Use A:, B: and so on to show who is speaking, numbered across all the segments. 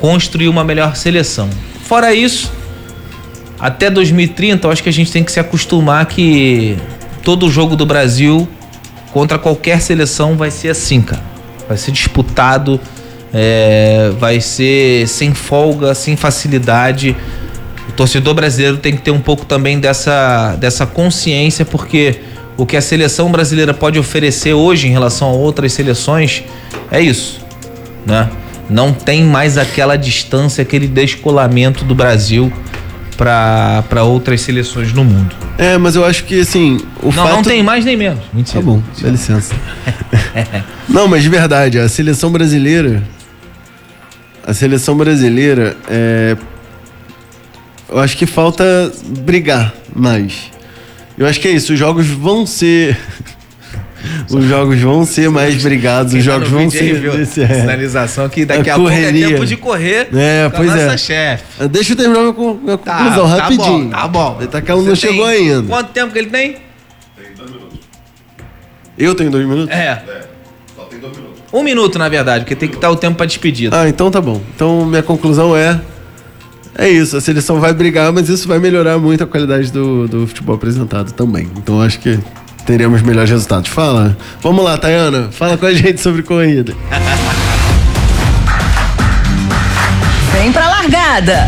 A: construir uma melhor seleção. Fora isso, até 2030, eu acho que a gente tem que se acostumar que todo jogo do Brasil contra qualquer seleção vai ser assim, cara. Vai ser disputado, vai ser sem folga, sem facilidade. O torcedor brasileiro tem que ter um pouco também dessa consciência, porque o que a seleção brasileira pode oferecer hoje em relação a outras seleções é isso, né? Não tem mais aquela distância, aquele descolamento do Brasil para outras seleções no mundo.
B: Mas eu acho que assim,
A: não tem mais nem menos. Mentira.
B: Tá bom, dá licença. Não, mas de verdade, a seleção brasileira, eu acho que falta brigar mais. Eu acho que é isso, os jogos vão ser mais brigados, os jogos vão ser
A: sinalização que daqui a pouco é tempo de correr com a nossa chefe.
B: Deixa eu terminar minha conclusão rapidinho.
A: Tá bom.
B: Que ela não chegou ainda.
A: Quanto tempo que ele tem?
C: Tem 2 minutos.
B: Eu tenho 2 minutos?
C: Só tem 2 minutos.
A: 1 minuto, na verdade, porque tem que estar o tempo pra despedida.
B: Então tá bom. Então minha conclusão é isso, a seleção vai brigar, mas isso vai melhorar muito a qualidade do futebol apresentado também. Então acho que teremos melhores resultados. Vamos lá, Tayana, fala com a gente sobre corrida.
D: Vem pra largada.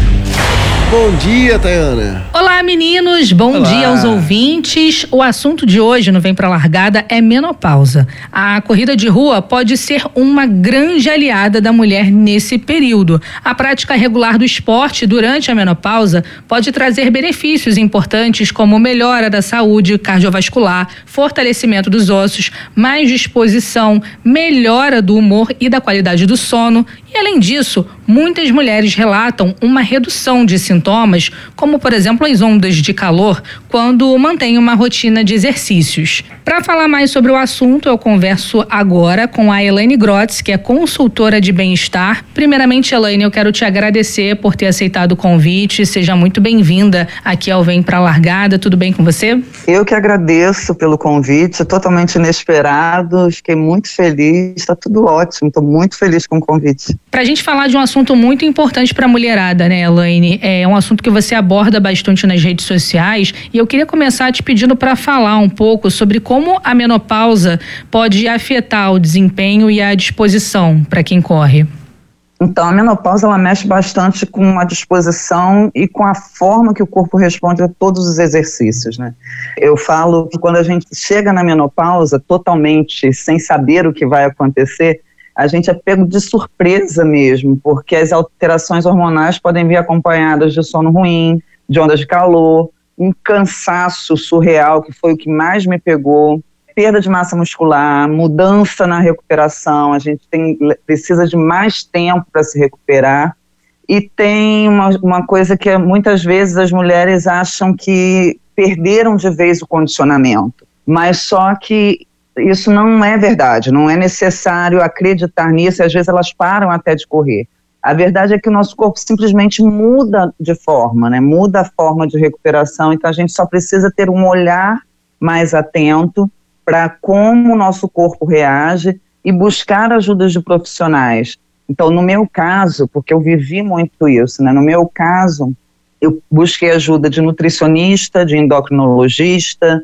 B: Bom dia, Tayana.
E: Olá, meninos. Bom dia aos ouvintes. O assunto de hoje no Vem Pra Largada é menopausa. A corrida de rua pode ser uma grande aliada da mulher nesse período. A prática regular do esporte durante a menopausa pode trazer benefícios importantes como melhora da saúde cardiovascular, fortalecimento dos ossos, mais disposição, melhora do humor e da qualidade do sono. E, além disso, muitas mulheres relatam uma redução de sintomas, como, por exemplo, as ondas de calor, quando mantêm uma rotina de exercícios. Para falar mais sobre o assunto, eu converso agora com a Elaine Grotz, que é consultora de bem-estar. Primeiramente, Elaine, eu quero te agradecer por ter aceitado o convite. Seja muito bem-vinda aqui ao Vem Pra Largada. Tudo bem com você?
F: Eu que agradeço pelo convite, totalmente inesperado. Fiquei muito feliz, está tudo ótimo. Estou muito feliz com o convite.
E: Para a gente falar de um assunto muito importante para a mulherada, né, Elaine? É um assunto que você aborda bastante nas redes sociais e eu queria começar te pedindo para falar um pouco sobre como a menopausa pode afetar o desempenho e a disposição para quem corre.
F: Então, a menopausa ela mexe bastante com a disposição e com a forma que o corpo responde a todos os exercícios, né? Eu falo que quando a gente chega na menopausa totalmente sem saber o que vai acontecer, a gente é pego de surpresa mesmo, porque as alterações hormonais podem vir acompanhadas de sono ruim, de ondas de calor, um cansaço surreal, que foi o que mais me pegou, perda de massa muscular, mudança na recuperação, a gente precisa de mais tempo para se recuperar. E tem uma coisa que muitas vezes as mulheres acham que perderam de vez o condicionamento, mas só que isso não é verdade, não é necessário acreditar nisso, e às vezes elas param até de correr. A verdade é que o nosso corpo simplesmente muda de forma, né? Muda a forma de recuperação, então a gente só precisa ter um olhar mais atento para como o nosso corpo reage e buscar ajudas de profissionais. Então, no meu caso, porque eu vivi muito isso, né? No meu caso, eu busquei ajuda de nutricionista, de endocrinologista,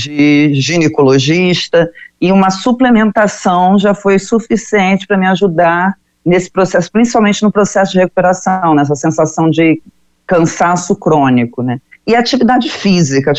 F: de ginecologista, e uma suplementação já foi suficiente para me ajudar nesse processo, principalmente no processo de recuperação, nessa sensação de cansaço crônico, né? E atividade física,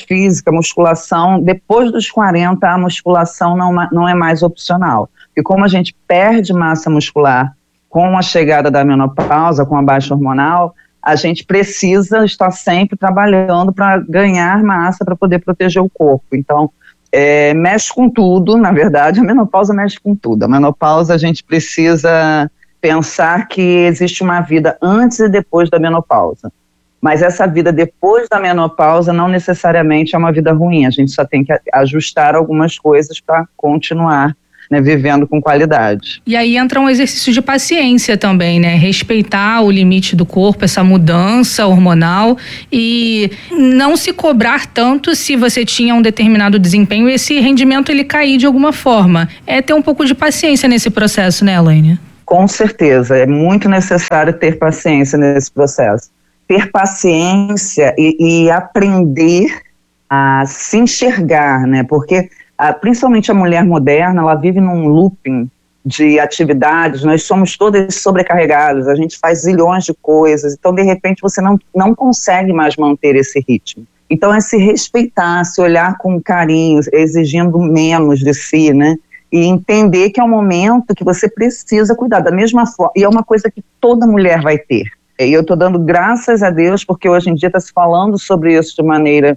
F: musculação, depois dos 40 a musculação não é mais opcional, porque como a gente perde massa muscular com a chegada da menopausa, com a baixa hormonal, a gente precisa estar sempre trabalhando para ganhar massa para poder proteger o corpo. Então, mexe com tudo, na verdade, a menopausa mexe com tudo. A menopausa, a gente precisa pensar que existe uma vida antes e depois da menopausa. Mas essa vida depois da menopausa não necessariamente é uma vida ruim, a gente só tem que ajustar algumas coisas para continuar, né, vivendo com qualidade.
E: E aí entra um exercício de paciência também, né? Respeitar o limite do corpo, essa mudança hormonal e não se cobrar tanto se você tinha um determinado desempenho e esse rendimento ele cair de alguma forma. É ter um pouco de paciência nesse processo, né, Elaine?
F: Com certeza, é muito necessário ter paciência nesse processo. Ter paciência e aprender a se enxergar, né? Porque principalmente a mulher moderna, ela vive num looping de atividades, nós somos todas sobrecarregadas, a gente faz zilhões de coisas, então de repente você não consegue mais manter esse ritmo. Então é se respeitar, se olhar com carinho, exigindo menos de si, né? E entender que é um momento que você precisa cuidar da mesma forma, e é uma coisa que toda mulher vai ter. E eu estou dando graças a Deus, porque hoje em dia está se falando sobre isso de maneira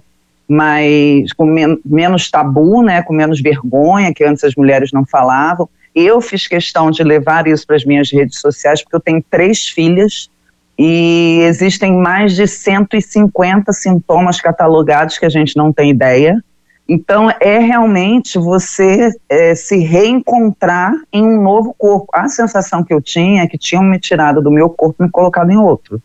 F: com menos tabu, né, com menos vergonha, que antes as mulheres não falavam. Eu fiz questão de levar isso para as minhas redes sociais, porque eu tenho 3 filhas, e existem mais de 150 sintomas catalogados que a gente não tem ideia. Então, é realmente você se reencontrar em um novo corpo. A sensação que eu tinha é que tinham me tirado do meu corpo e me colocado em outro.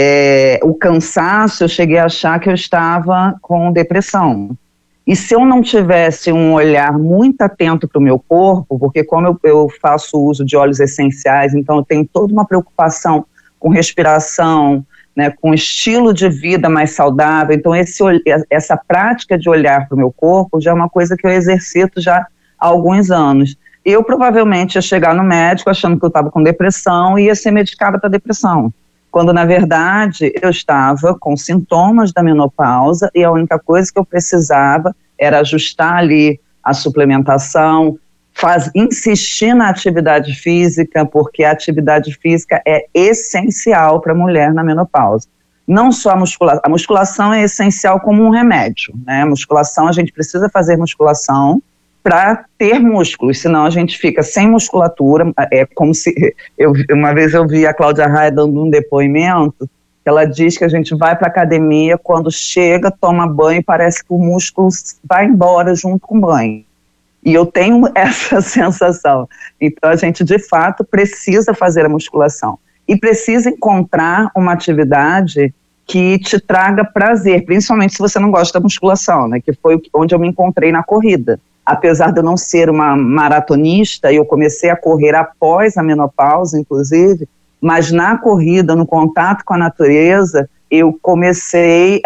F: O cansaço, eu cheguei a achar que eu estava com depressão. E se eu não tivesse um olhar muito atento para o meu corpo, porque como eu faço uso de óleos essenciais, então eu tenho toda uma preocupação com respiração, né, com estilo de vida mais saudável, então essa prática de olhar para o meu corpo já é uma coisa que eu exercito já há alguns anos. Eu provavelmente ia chegar no médico achando que eu estava com depressão e ia ser medicada para depressão, quando na verdade eu estava com sintomas da menopausa e a única coisa que eu precisava era ajustar ali a suplementação, insistir na atividade física, porque a atividade física é essencial para a mulher na menopausa. Não só a musculação é essencial como um remédio, né? A musculação, a gente precisa fazer musculação para ter músculos, senão a gente fica sem musculatura. É como se... uma vez eu vi a Cláudia Raia dando um depoimento, ela diz que a gente vai para a academia, quando chega, toma banho, parece que o músculo vai embora junto com o banho. E eu tenho essa sensação. Então a gente de fato precisa fazer a musculação. E precisa encontrar uma atividade que te traga prazer, principalmente se você não gosta da musculação, né? Que foi onde eu me encontrei na corrida. Apesar de eu não ser uma maratonista, eu comecei a correr após a menopausa, inclusive, mas na corrida, no contato com a natureza, eu comecei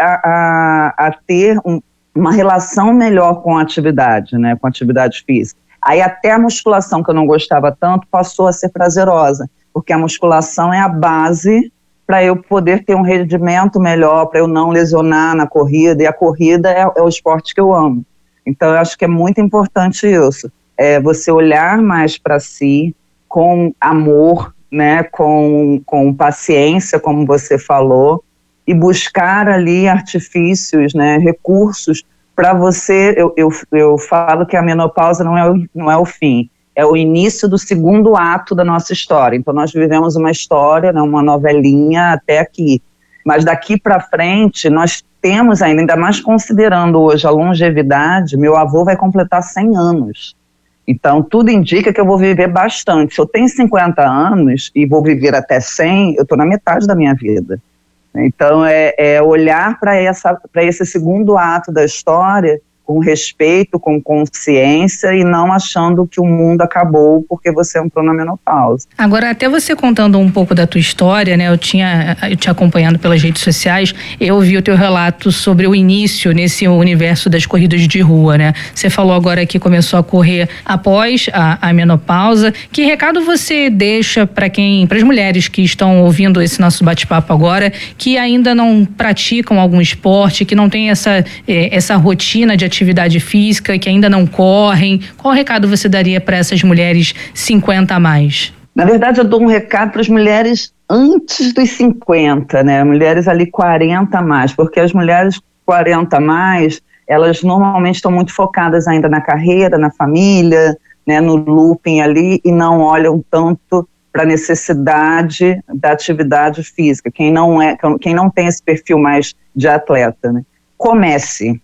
F: a ter uma relação melhor com a atividade, né, com a atividade física. Aí até a musculação, que eu não gostava tanto, passou a ser prazerosa, porque a musculação é a base para eu poder ter um rendimento melhor, para eu não lesionar na corrida, e a corrida é o esporte que eu amo. Então eu acho que é muito importante isso, você olhar mais para si, com amor, né, com paciência, como você falou, e buscar ali artifícios, né, recursos para você. Eu falo que a menopausa não é o fim, é o início do segundo ato da nossa história. Então nós vivemos uma história, né, uma novelinha até aqui, mas daqui para frente nós temos ainda mais considerando hoje a longevidade. Meu avô vai completar 100 anos, então tudo indica que eu vou viver bastante. Se eu tenho 50 anos e vou viver até 100, eu estou na metade da minha vida. Então é olhar para esse segundo ato da história com respeito, com consciência, e não achando que o mundo acabou porque você entrou na menopausa.
E: Agora, até você contando um pouco da tua história, né? Eu te acompanhando pelas redes sociais, eu vi o teu relato sobre o início nesse universo das corridas de rua, né? Você falou agora que começou a correr após a menopausa. Que recado você deixa para as mulheres que estão ouvindo esse nosso bate-papo agora, que ainda não praticam algum esporte, que não tem essa rotina de atividade física, que ainda não correm? Qual recado você daria para essas mulheres 50 a mais?
F: Na verdade, eu dou um recado para as mulheres antes dos 50, né? Mulheres ali 40 a mais, porque as mulheres 40 a mais, elas normalmente estão muito focadas ainda na carreira, na família, né, no looping ali, e não olham tanto para a necessidade da atividade física. Quem não tem esse perfil mais de atleta, né? Comece.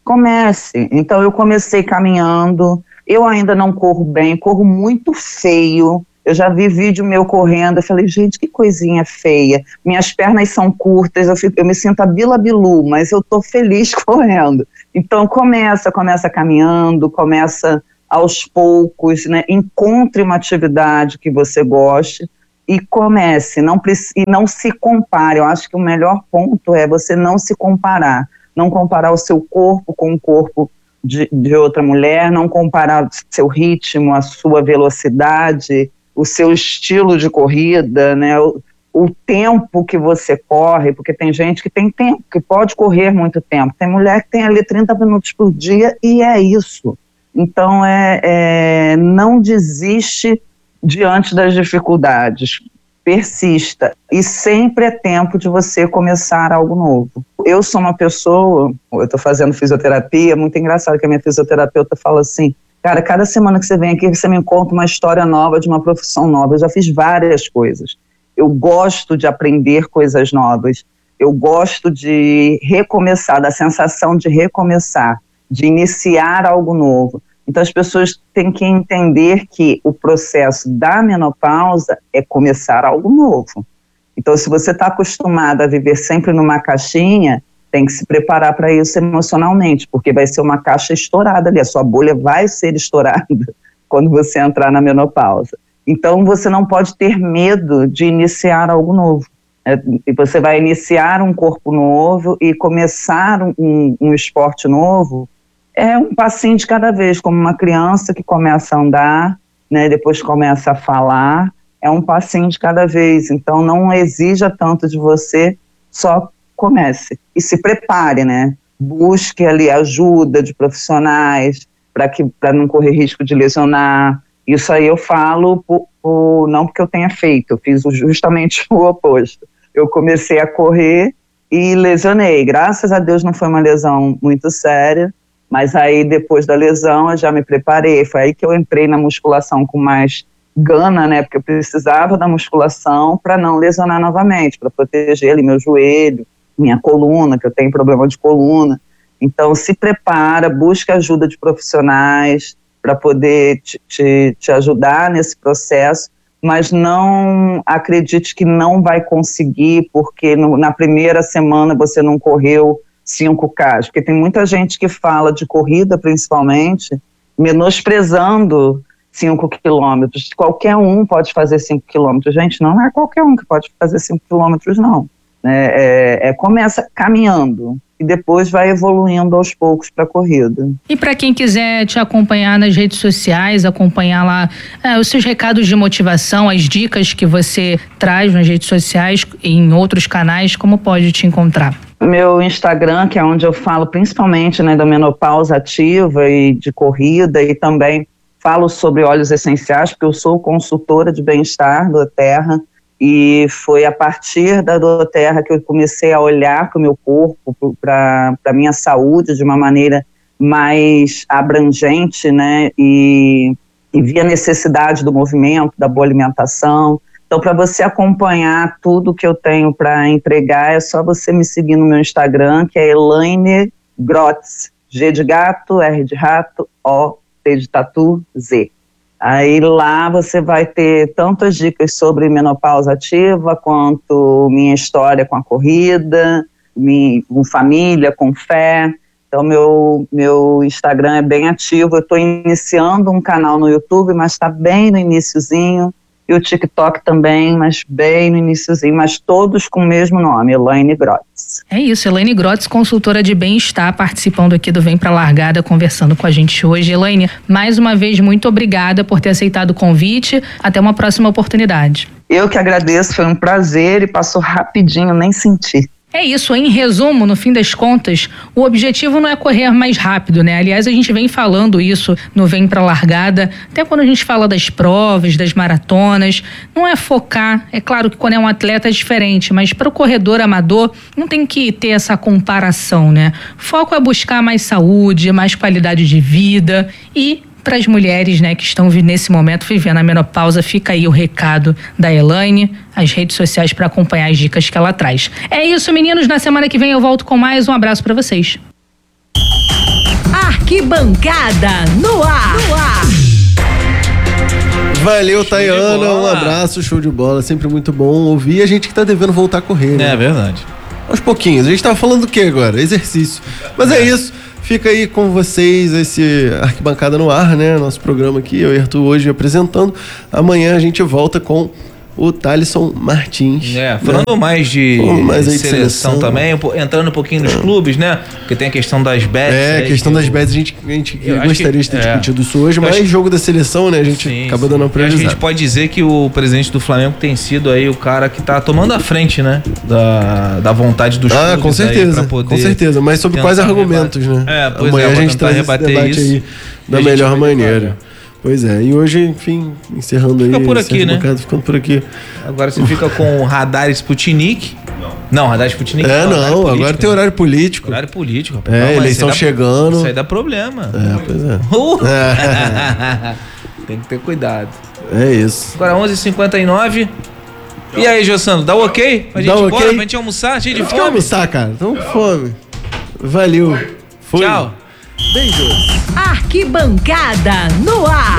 F: Então eu comecei caminhando, eu ainda não corro bem, corro muito feio. Eu já vi vídeo meu correndo, eu falei, gente, que coisinha feia. Minhas pernas são curtas, eu me sinto a Bila Bilu, mas eu tô feliz correndo. Então começa caminhando, começa aos poucos, né? Encontre uma atividade que você goste, e comece, e não se compare. Eu acho que o melhor ponto é você não se comparar. Não comparar o seu corpo com o corpo de outra mulher, não comparar seu ritmo, a sua velocidade, o seu estilo de corrida, né? O tempo que você corre, porque tem gente que tem tempo, que pode correr muito tempo. Tem mulher que tem ali 30 minutos por dia e é isso. Então, não desiste diante das dificuldades. Persista. E sempre é tempo de você começar algo novo. Eu sou uma pessoa, eu estou fazendo fisioterapia, é muito engraçado que a minha fisioterapeuta fala assim, cara, cada semana que você vem aqui, você me conta uma história nova de uma profissão nova. Eu já fiz várias coisas. Eu gosto de aprender coisas novas. Eu gosto de recomeçar, da sensação de recomeçar, de iniciar algo novo. Então as pessoas têm que entender que o processo da menopausa é começar algo novo. Então se você está acostumado a viver sempre numa caixinha, tem que se preparar para isso emocionalmente, porque vai ser uma caixa estourada ali, a sua bolha vai ser estourada quando você entrar na menopausa. Então você não pode ter medo de iniciar algo novo. E você vai iniciar um corpo novo e começar um esporte novo, é um passinho de cada vez, como uma criança que começa a andar, né, depois começa a falar, é um passinho de cada vez. Então não exija tanto de você, só comece. E se prepare, né? Busque ali ajuda de profissionais para não correr risco de lesionar. Isso aí eu falo não porque eu tenha feito, eu fiz justamente o oposto. Eu comecei a correr e lesionei. Graças a Deus não foi uma lesão muito séria, mas aí depois da lesão eu já me preparei. Foi aí que eu entrei na musculação com mais gana, né? Porque eu precisava da musculação para não lesionar novamente, para proteger ali meu joelho, minha coluna, que eu tenho problema de coluna. Então se prepara, busca ajuda de profissionais para poder te ajudar nesse processo, mas não acredite que não vai conseguir porque na primeira semana você não correu 5K, porque tem muita gente que fala de corrida principalmente, menosprezando 5 quilômetros. Qualquer um pode fazer 5 quilômetros. Gente, não é qualquer um que pode fazer 5 quilômetros, não. Começa caminhando e depois vai evoluindo aos poucos para a corrida.
E: E para quem quiser te acompanhar nas redes sociais, acompanhar lá os seus recados de motivação, as dicas que você traz nas redes sociais e em outros canais, como pode te encontrar?
F: Meu Instagram, que é onde eu falo principalmente, né, da menopausa ativa e de corrida, e também falo sobre óleos essenciais, porque eu sou consultora de bem-estar do Terra. E foi a partir da doTERRA que eu comecei a olhar para o meu corpo, para a minha saúde de uma maneira mais abrangente, né? E vi a necessidade do movimento, da boa alimentação. Então, para você acompanhar tudo que eu tenho para entregar, é só você me seguir no meu Instagram, que é Elaine Grotz, G de gato, R de rato, O, T de tatu, Z. Aí lá você vai ter tantas dicas sobre menopausa ativa, quanto minha história com a corrida, com família, com fé. Então meu Instagram é bem ativo. Eu estou iniciando um canal no YouTube, mas está bem no iniciozinho. E o TikTok também, mas bem no iniciozinho, mas todos com o mesmo nome, Elaine Grotz.
E: É isso, Elaine Grotz, consultora de bem-estar, participando aqui do Vem Pra Largada, conversando com a gente hoje. Elaine, mais uma vez, muito obrigada por ter aceitado o convite. Até uma próxima oportunidade.
F: Eu que agradeço, foi um prazer e passou rapidinho, nem senti.
E: É isso, em resumo, no fim das contas, o objetivo não é correr mais rápido, né? Aliás, a gente vem falando isso no Vem Pra Largada, até quando a gente fala das provas, das maratonas, não é focar, é claro que quando é um atleta é diferente, mas para o corredor amador não tem que ter essa comparação, né? O foco é buscar mais saúde, mais qualidade de vida e para as mulheres, né, que estão nesse momento vivendo a menopausa, fica aí o recado da Elaine, as redes sociais para acompanhar as dicas que ela traz. É isso, meninos, na semana que vem eu volto com mais, um abraço para vocês.
D: Arquibancada no ar.
B: Valeu, Tayana, um abraço, show de bola, sempre muito bom ouvir a gente que tá devendo voltar a correr, né?
A: É verdade.
B: Aos pouquinhos, a gente tava falando do que agora? Exercício. Mas é isso. Fica aí com vocês esse Arquibancada no Ar, né? Nosso programa aqui, eu e Arthur hoje apresentando. Amanhã a gente volta com o Thalisson Martins.
A: Falando mais de seleção também, entrando um pouquinho nos clubes, né? Porque tem a questão das bets.
B: A questão das bets, a gente gostaria de ter discutido isso hoje, mas jogo da seleção, né? A gente acaba dando uma prioridade.
A: A gente pode dizer que o presidente do Flamengo tem sido aí o cara que tá tomando a frente, né? Da vontade dos clubes.
B: Com certeza, com certeza. Mas sobre quais argumentos, né? Amanhã a gente traz esse debate aí da melhor maneira. Pois é, e hoje, enfim, encerrando aí.
A: Fica por aqui, né?
B: Ficando por aqui.
A: Agora você fica com o radar Sputnik. Não, radar Sputnik
B: não. Agora tem horário político.
A: Horário político, rapaz.
B: Eleição chegando.
A: Isso aí dá problema.
B: Pois é.
A: Tem que ter cuidado.
B: É isso.
A: Agora 11h59. E aí, Jossandro, dá o ok? Pra gente ir embora, pra gente almoçar, cheio de fome?
B: Vamos almoçar, cara. Tamo com fome. Valeu. Fui.
A: Tchau.
B: Beijos.
D: Arquibancada no ar.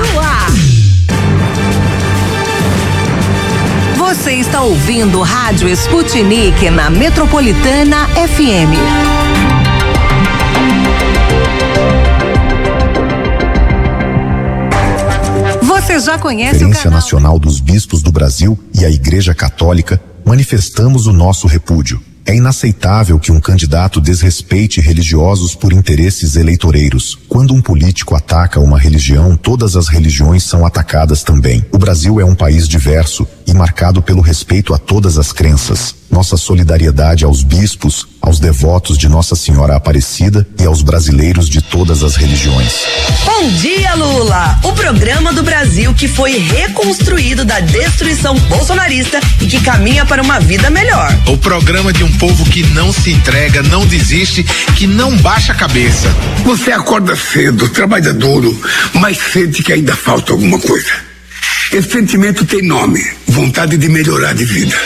D: Você está ouvindo Rádio Sputnik na Metropolitana FM. Você já conhece o canal
G: Nacional dos Bispos do Brasil e a Igreja Católica, manifestamos o nosso repúdio. É inaceitável que um candidato desrespeite religiosos por interesses eleitoreiros. Quando um político ataca uma religião, todas as religiões são atacadas também. O Brasil é um país diverso e marcado pelo respeito a todas as crenças. Nossa solidariedade aos bispos, aos devotos de Nossa Senhora Aparecida e aos brasileiros de todas as religiões.
D: Bom dia, Lula! O programa do Brasil que foi reconstruído da destruição bolsonarista e que caminha para uma vida melhor.
H: O programa de um povo que não se entrega, não desiste, que não baixa a cabeça.
I: Você acorda cedo, trabalha duro, mas sente que ainda falta alguma coisa. Esse sentimento tem nome: vontade de melhorar de vida.